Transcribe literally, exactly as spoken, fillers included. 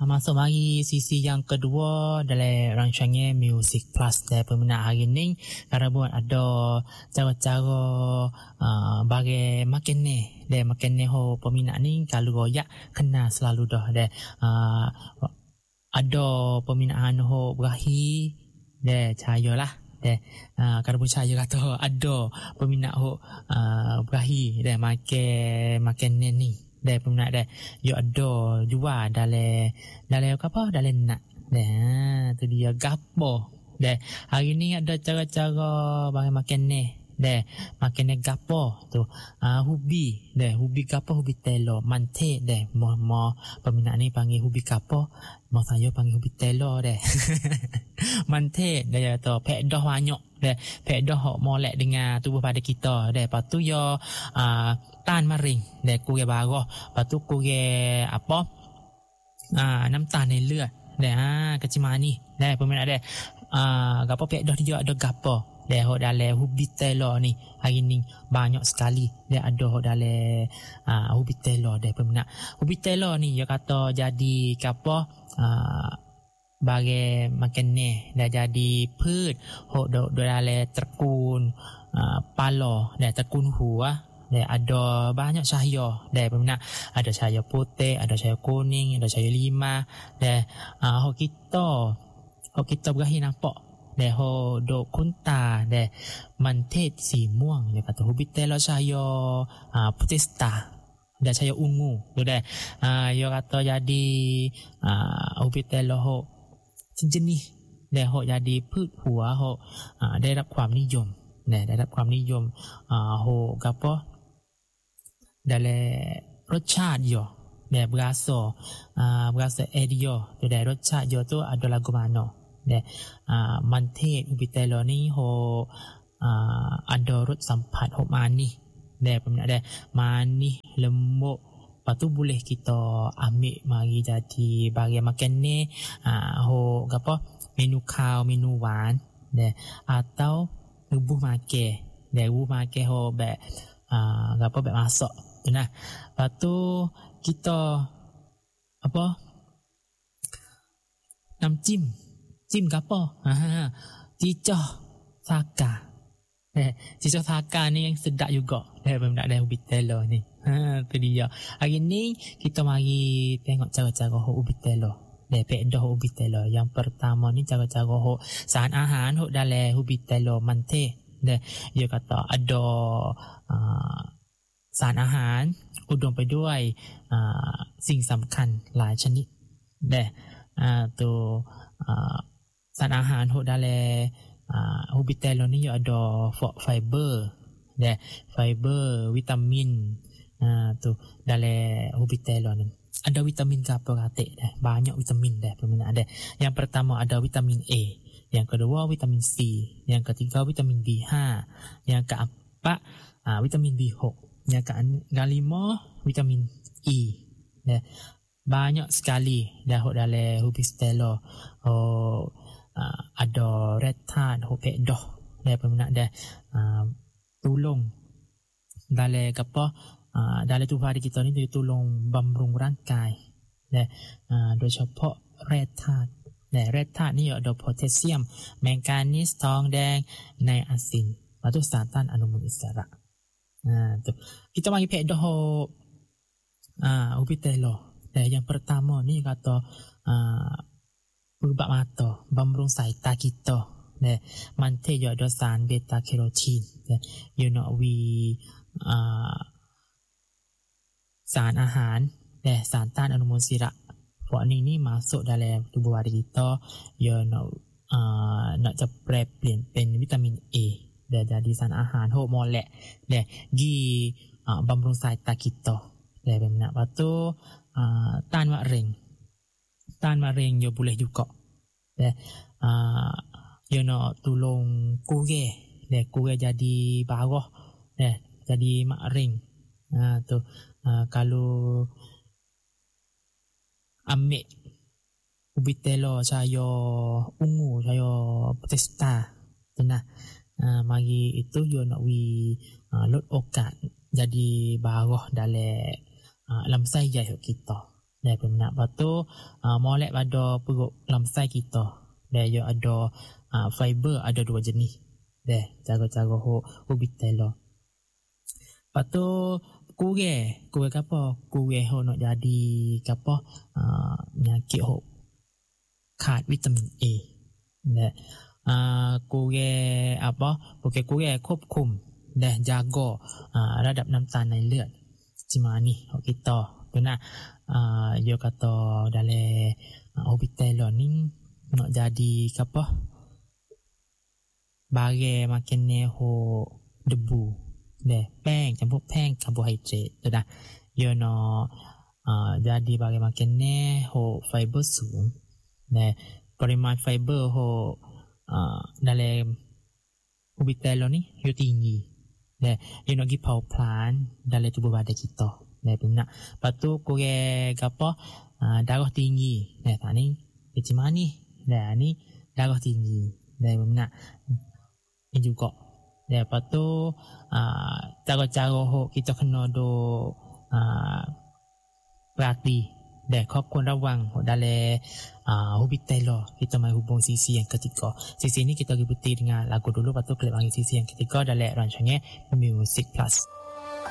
masuk mari sisi yang kedua dalam rancangan Music Plus dari peminat hari ni. Karena buat ada cara-cara uh, bagi makin ni dan makin ni ho peminat ni kalau royak kena selalu dah dan uh, ada peminat ho berahi dan cahaya lah. Eh, uh, kalau percaya kata ada peminat ho uh, berahi dan makan makan ni ni dan peminat dah yo ada jual dalam dalam apa dalam nak dah tu dia gapo dah hari ni ada cara-cara bagi makan ni dah makan ni gapo tu uh, hubi dah hubi gapo hubi telo mante dah mo mo peminat ni panggil hubi gapo mau saya panggil hubi telo dah mante dah tu pek dah banyak dah pek dah hok molek dengan tubuh pada kita dah lepas tu yo uh, tan maring dah kurang barah lepas tu kurang apa uh, น้ำตาลในเลือด dah kecil manis dah peminat dah uh, gapo pek dah dia ada gapo dah hok dalam hubi telo ni hari ni banyak sekali dia ada hok dalam uh, hubi telo dah peminat hubi telo ni dia kata jadi apa uh, bagi makan ni dah jadiพืช hok do dalam terkun uh, palo dah terkun hua dah ada banyak cahaya dah peminat ada cahaya putih ada cahaya kuning ada cahaya lima dah uh, hok kita hok kita berahi nampak dah ho do kunta dah mantet si muang dia kata hubi telo cahaya uh, putista dah cahaya ungu tu dah uh, dia kata jadi uh, hubi telo ho sejenis dah ho jadi พืช หัว ho uh, ได้รับความนิยม dah ได้รับความนิยม uh, ho gapo dalam รสชาติ yo dah berasa uh, berasa edio tu dah รสชาติ yo tu ada lagu mana dah uh, mante ubi telo ni ho uh, ada รสสัมผัส ho manis dah peminat dah manis lembut. Lepas tu boleh kita ambil mari jadi bagi makan ni uh, ho apa menu kau menu wan dah atau rebuh makan dah rebuh makan ho bak uh, apa bak masak tu nah. Lepas tu kita apa namจิ้ม จิ้ม gapo ha cicah saka eh cicah saka ni yang sedap juga dah peminat dah ubi telo ni. Ha tu dia. Hari ni kita mari tengok cara-cara hok ubi telo. Dah pek dah ubi telo. Yang pertama ni cara-cara hok sahan ahan hok dalam ubi telo mante. Dah dia kata ada uh, sahan ahan อุดมไปด้วยอ่าสิ่งสำคัญหลายชนิดเด้อ่าตัวอ่าสารอาหารโหดาเลอ่าฮูบิเตโลนี่ada fiberเด้ไฟเบอร์วิตามินอ่าตัวดาเลฮูบิเตโลนี่ada vitamin karbohidrat dah banyak vitamin dah peminat dah. Yang pertama ada vitamin A, yang kedua vitamin C, yang ketiga vitamin B five, yang keempat ah vitamin B six, yang kelima vitamin E dah banyak sekali dah dalam hubis telo. Oh uh, ada retan hubis dah dah peminat dah uh, tolong dalam apa uh, dalam tubuh kita ni dia tolong bamrung rangkai dah uh, โดยเฉพาะแร่ธาตุและแร่ธาตุนี่ada potassium manganese ทองแดงไนอาซิน lepas tu สารต้านอนุมูลอิสระ Nah, tu. Kita mari pek dah ah ubi telo. Dan yang pertama ni kata ah ubat mata, bamrung saita kita. Nah, mante jo ada saan beta carotene. You know we ah saan อาหาร dan สารต้านอนุมูลอิสระ พวกนี้นี่masuk dalam tubuh kita. You know ah nak จะแปลเปลี่ยนเป็นวิตามิน A dah jadi saan อาหารโหมอแหละเด้กีอ่าบำรุงสายตา kita เด้แบบนั้น lepas tu อ่าต้านมะเร็งต้านมะเร็ง yo boleh juga เด้อ่า yo nak tolong kurang เด้ kurang jadi barah เด้ jadi mak ring ah tu ah, kalau ambil ubi telo cahaya ungu cahaya putesta tu nah. Uh, mari itu yo nak wi uh, ลดโอกาส jadi barah dalam uh, lambung sayap kita Dan peminat batu uh, molek pada perut lamsai kita. Dan dia ada uh, fiber ada dua jenis. Dan cara-cara ho Hobitella. Lepas tu kurang, kurang apa? Kurang ho nak jadi apa? Uh, penyakit ho kad vitamin A. Dan uh, kurang apa? Bukan kurang ควบคุม dan jaga uh, radap น้ำตาลในเลือด Cuma ni kita kena uh, dia kata dalam uh, Hobitella ni nak jadi apa? Barang makan ni ho debu. Deh, แป้ง campur แป้ง karbohidrat tu dah. Dia nak uh, jadi barang makan ni ho fiber สูง Deh, ปริมาณ fiber ho uh, dalam Hobitella ni dia tinggi. Deh, dia nak pergi power plant dalam tubuh badan kita. Deh, benar. Lepas tu kurang apa? Uh, darah tinggi. Deh, tak ni. Macam mana ni? Deh, ni darah tinggi. Deh, benar. Ini juga. Deh, lepas tu uh, cara-cara kita kena do uh, berhati. Deh, kau kena rawang dalam uh, Hobitella. Kita main hubung sisi yang ketiga. Sisi ni kita ributi dengan lagu dulu. Lepas tu klik bagi sisi yang ketiga dalam rancangan Music Plus.